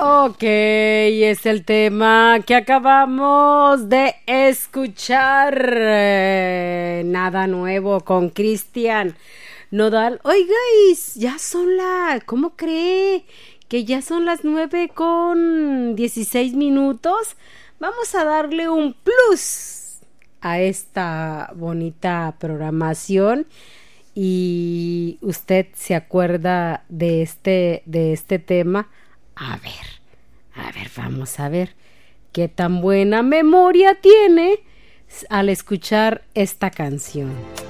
Ok, es el tema que acabamos de escuchar. Nada nuevo con Cristian Nodal. Oigáis, ya son ¿cómo cree? Que ya son las 9:16. Vamos a darle un plus a esta bonita programación. Y usted se acuerda de este tema. A ver, vamos a ver qué tan buena memoria tiene al escuchar esta canción.